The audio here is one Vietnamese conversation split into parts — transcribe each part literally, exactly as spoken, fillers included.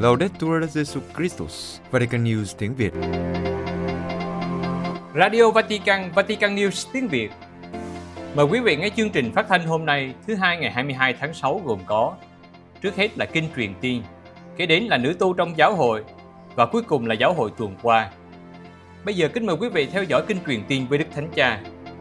Laudetur Jesus Christus, Vatican News tiếng Việt. Radio Vatican, Vatican News tiếng Việt. Mời quý vị nghe chương trình phát thanh hôm nay, thứ hai ngày hai mươi hai tháng sáu gồm có: trước hết là kinh truyền tiên, kế đến là nữ tu trong giáo hội và cuối cùng là giáo hội tuần qua. Bây giờ kính mời quý vị theo dõi kinh truyền tiên với Đức Thánh Cha.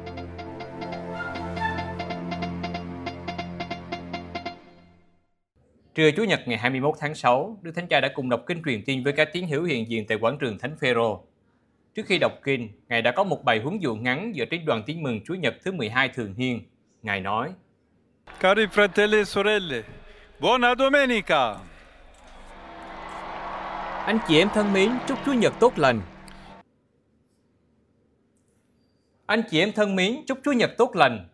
Trưa Chủ nhật ngày hai mươi mốt tháng sáu, Đức Thánh Cha đã cùng đọc kinh truyền tiên với các tín hữu hiện diện tại quảng trường Thánh Phêrô. Trước khi đọc kinh, Ngài đã có một bài huấn dụ ngắn dựa trên đoàn tin mừng Chủ nhật thứ mười hai thường niên. Ngài nói: Cari fratelli e sorelle, buona domenica. Anh chị em thân mến, chúc Chủ nhật tốt lành. Anh chị em thân mến, chúc Chủ nhật tốt lành.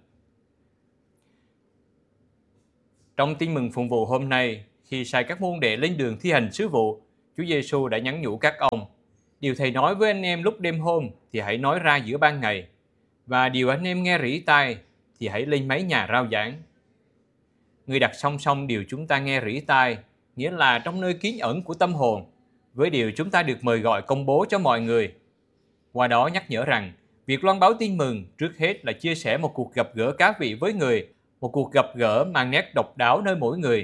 Trong tin mừng phụng vụ hôm nay, khi sai các môn đệ lên đường thi hành sứ vụ, Chúa Giêsu đã nhắn nhủ các ông: điều Thầy nói với anh em lúc đêm hôm thì hãy nói ra giữa ban ngày, và điều anh em nghe rỉ tai thì hãy lên mái nhà rao giảng. Người đặt song song điều chúng ta nghe rỉ tai, nghĩa là trong nơi kín ẩn của tâm hồn, với điều chúng ta được mời gọi công bố cho mọi người. Qua đó nhắc nhở rằng, việc loan báo tin mừng trước hết là chia sẻ một cuộc gặp gỡ cá vị với người, một cuộc gặp gỡ mang nét độc đáo nơi mỗi người.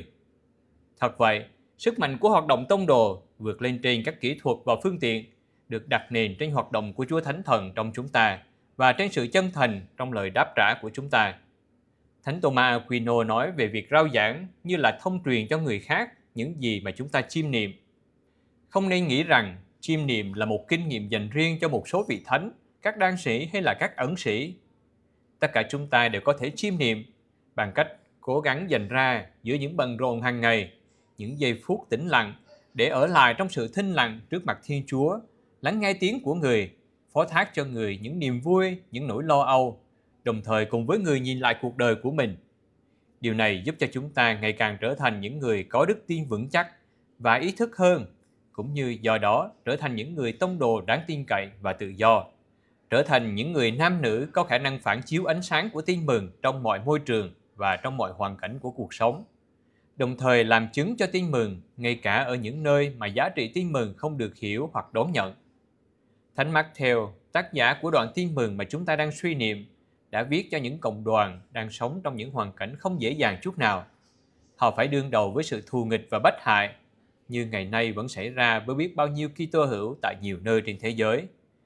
Thật vậy, sức mạnh của hoạt động tông đồ vượt lên trên các kỹ thuật và phương tiện, được đặt nền trên hoạt động của Chúa Thánh Thần trong chúng ta và trên sự chân thành trong lời đáp trả của chúng ta. Thánh Thomas Aquino nói về việc rao giảng như là thông truyền cho người khác những gì mà chúng ta chiêm niệm. Không nên nghĩ rằng chiêm niệm là một kinh nghiệm dành riêng cho một số vị thánh, các đan sĩ hay là các ẩn sĩ. Tất cả chúng ta đều có thể chiêm niệm bằng cách cố gắng dành ra giữa những bận rộn hàng ngày, những giây phút tĩnh lặng để ở lại trong sự thinh lặng trước mặt Thiên Chúa, lắng nghe tiếng của người, phó thác cho người những niềm vui, những nỗi lo âu, đồng thời cùng với người nhìn lại cuộc đời của mình. Điều này giúp cho chúng ta ngày càng trở thành những người có đức tin vững chắc và ý thức hơn, cũng như do đó trở thành những người tông đồ đáng tin cậy và tự do, trở thành những người nam nữ có khả năng phản chiếu ánh sáng của tin mừng trong mọi môi trường và trong mọi hoàn cảnh của cuộc sống, đồng thời làm chứng cho tin mừng ngay cả ở những nơi mà giá trị tin mừng không được hiểu hoặc đón nhận. Thánh Matthew, tác giả của đoạn tin mừng mà chúng ta đang suy niệm, đã viết cho những cộng đoàn đang sống trong những hoàn cảnh không dễ dàng chút nào. Họ phải đương đầu với sự thù nghịch và bách hại, như ngày nay vẫn xảy ra với biết bao nhiêu Kitô hữu tại nhiều nơi trên thế giới.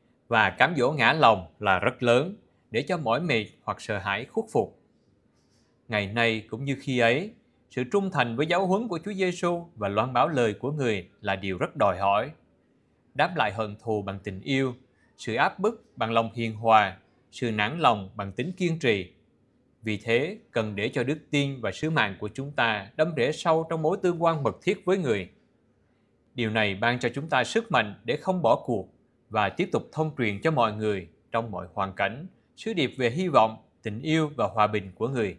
Và cám dỗ ngã lòng là rất lớn, để cho mỏi mệt hoặc sợ hãi khuất phục. Ngày nay cũng như khi ấy, sự trung thành với giáo huấn của Chúa Giêsu và loan báo lời của người là điều rất đòi hỏi. Đáp lại hận thù bằng tình yêu, sự áp bức bằng lòng hiền hòa, sự nản lòng bằng tính kiên trì. Vì thế, cần để cho đức tin và sứ mạng của chúng ta đâm rễ sâu trong mối tương quan mật thiết với người. Điều này ban cho chúng ta sức mạnh để không bỏ cuộc và tiếp tục thông truyền cho mọi người trong mọi hoàn cảnh sứ điệp về hy vọng, tình yêu và hòa bình của người.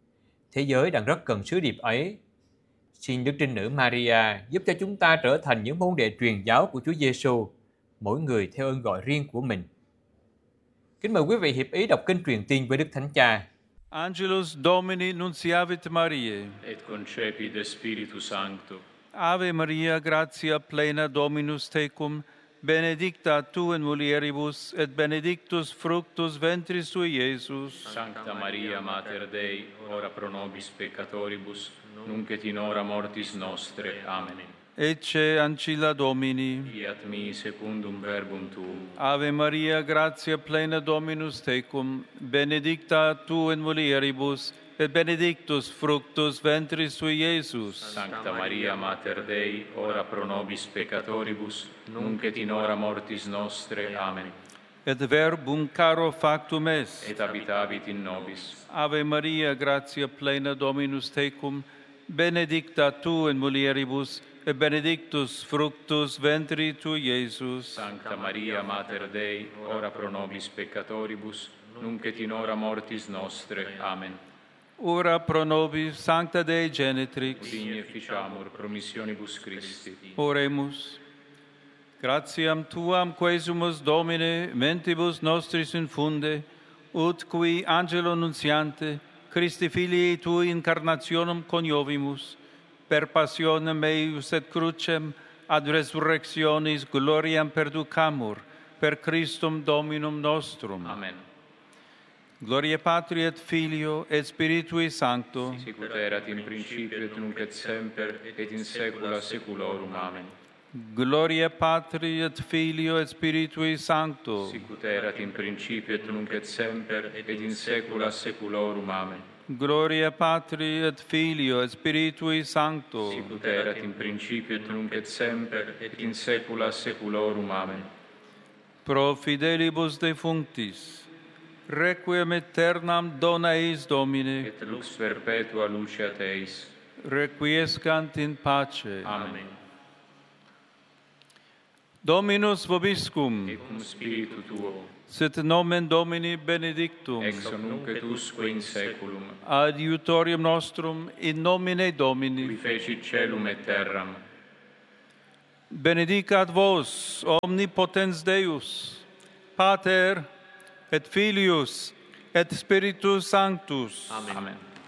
Thế giới đang rất cần sứ điệp ấy. Xin Đức Trinh Nữ Maria giúp cho chúng ta trở thành những môn đệ truyền giáo của Chúa Giêsu, mỗi người theo ơn gọi riêng của mình. Kính mời quý vị hiệp ý đọc kinh truyền tiên với Đức Thánh Cha. Angelus Domini nunciavit Mariae, et concepit de Spiritus Sancto. Ave Maria, gratia plena Dominus tecum, benedicta tu in mulieribus, et benedictus fructus ventris tui, Iesus. Sancta Maria, Mater Dei, ora pro nobis peccatoribus, nunc et in hora mortis nostre. Amen. Ecce ancilla Domini. Fiat mi secundum verbum tuum. Ave Maria, gratia plena Dominus tecum, benedicta tu in mulieribus, et benedictus fructus ventris tui, Iesus. Sancta Maria, Mater Dei, ora pro nobis peccatoribus, nunc et in hora mortis nostre. Amen. Et verbum caro factum est. Et habitavit in nobis. Ave Maria, gratia plena Dominus tecum, benedicta tu in mulieribus, et benedictus fructus ventris tui, Iesus. Sancta Maria, Mater Dei, ora pro nobis peccatoribus, nunc et in hora mortis nostre. Amen. Ora pro nobis, Sancta Dei Genitrix. Digne ficiamur promissionibus Christi. Oremus. Gratiam Tuam quesumus, Domine, mentibus nostris infunde, ut qui angelo nuntiante, Christi Filii Tui incarnationem coniovimus, per passionem eius et crucem, ad resurrectionis gloriam perducamur, per Christum Dominum nostrum. Amen. Gloria Patri et Filio et Spiritui Sancto. Sicut erat in principio et nunc et semper et in saecula saeculorum. Amen. Gloria Patri et Filio et Spiritui Sancto. Sicut erat in principio et nunc et semper et in saecula saeculorum. Amen. Gloria Patri et Filio et Spiritui Sancto. Sicut erat in principio et nunc et semper et in saecula saeculorum. Amen. Pro fidelibus defunctis, requiem aeternam dona eis Domine, Et lux perpetua luceat eis. requiescant in pace. Amen. Dominus vobiscum, Et cum spiritu tuo, sit nomen Domini benedictum, ex hoc nunc et usque in saeculum, adiutorium nostrum in nomine qui Domini. fecit celum et terram. Benedicat vos, omnipotens Deus, Pater et Filius et Spiritus Sanctus. Amen.